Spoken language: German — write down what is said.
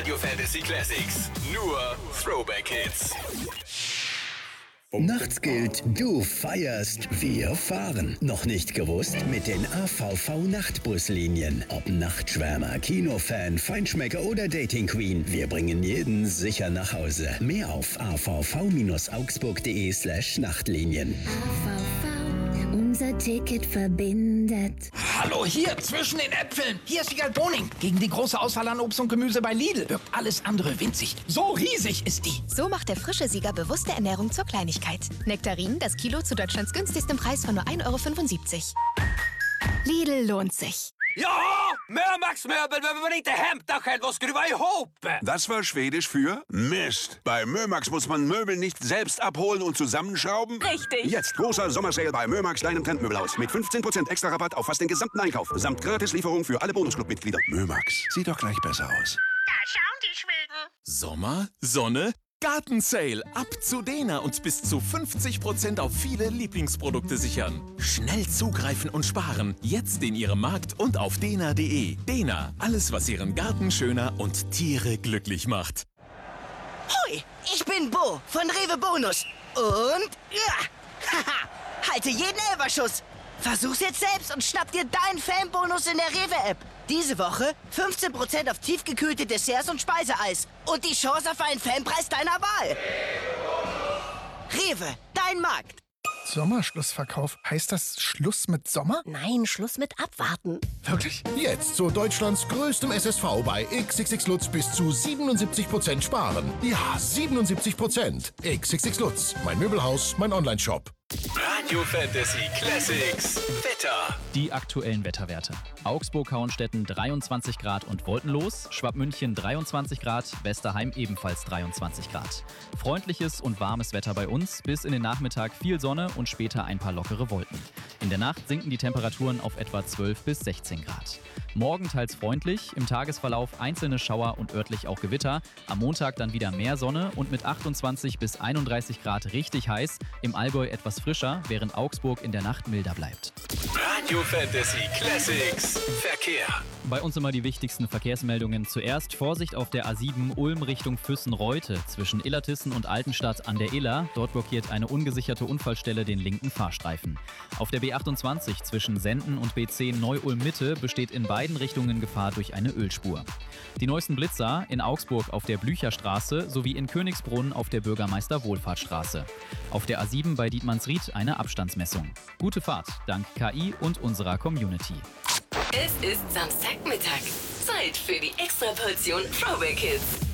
Radio Fantasy Classics. Nur Throwback Hits. Nachts gilt, du feierst, wir fahren. Noch nicht gewusst? Mit den AVV-Nachtbuslinien. Ob Nachtschwärmer, Kinofan, Feinschmecker oder Dating Queen. Wir bringen jeden sicher nach Hause. Mehr auf avv-augsburg.de/Nachtlinien. AVV, unser Ticket verbindet. Hallo, hier, zwischen den Äpfeln. Hier ist die Boning. Gegen die große Auswahl an Obst und Gemüse bei Lidl wirkt alles andere winzig. So riesig ist die. So macht der frische Sieger bewusste Ernährung zur Kleinigkeit. Nektarinen, das Kilo zu Deutschlands günstigstem Preis von nur 1,75 €. Lidl lohnt sich. Ja, Mömax-möbel behöver man inte hämta själv och skruva ihop. Das war Schwedisch für Mist. Bei Mömax muss man Möbel nicht selbst abholen und zusammenschrauben. Richtig. Jetzt großer Sommersale bei Mömax, deinem Trendmöbelhaus. Mit 15% extra Rabatt auf fast den gesamten Einkauf. Samt Gratislieferung für alle Bonusclub-Mitglieder. Mömax, sieht doch gleich besser aus. Da schauen die Schweden. Sommer, Sonne, Gartensale. Ab zu Dena und bis zu 50% auf viele Lieblingsprodukte sichern. Schnell zugreifen und sparen. Jetzt in Ihrem Markt und auf dena.de. Dena, alles was Ihren Garten schöner und Tiere glücklich macht. Hoi, ich bin Bo von Rewe Bonus. Und ja, haha, halte jeden Elferschuss. Versuch's jetzt selbst und schnapp dir deinen Fanbonus in der Rewe-App. Diese Woche 15% auf tiefgekühlte Desserts und Speiseeis. Und die Chance auf einen Fanpreis deiner Wahl. Rewe, dein Markt. Sommerschlussverkauf. Heißt das Schluss mit Sommer? Nein, Schluss mit Abwarten. Wirklich? Jetzt zu Deutschlands größtem SSV bei XXX Lutz bis zu 77% sparen. Ja, 77%. XXX Lutz, mein Möbelhaus, mein Onlineshop. Radio Fantasy Classics. Wetter. Die aktuellen Wetterwerte. Augsburg-Hauenstetten 23 Grad und wolkenlos, Schwabmünchen 23 Grad, Westerheim ebenfalls 23 Grad. Freundliches und warmes Wetter bei uns, bis in den Nachmittag viel Sonne und später ein paar lockere Wolken. In der Nacht sinken die Temperaturen auf etwa 12 bis 16 Grad. Morgen teils freundlich, im Tagesverlauf einzelne Schauer und örtlich auch Gewitter. Am Montag dann wieder mehr Sonne und mit 28 bis 31 Grad richtig heiß. Im Allgäu etwas frischer, während Augsburg in der Nacht milder bleibt. Radio Fantasy Classics. Verkehr. Bei uns immer die wichtigsten Verkehrsmeldungen. Zuerst Vorsicht auf der A7 Ulm Richtung Füssen-Reute zwischen Illertissen und Altenstadt an der Iller. Dort blockiert eine ungesicherte Unfallstelle den linken Fahrstreifen. Auf der B28 zwischen Senden und B10 Neu-Ulm-Mitte besteht in beiden Richtungen Gefahr durch eine Ölspur. Die neuesten Blitzer in Augsburg auf der Blücherstraße sowie in Königsbrunn auf der Bürgermeister-Wohlfahrtsstraße. Auf der A7 bei Dietmannsried eine Abstandsmessung. Gute Fahrt dank KI und unserer Community. Es ist Samstagmittag. Zeit für die Extraportion Throwback Hits.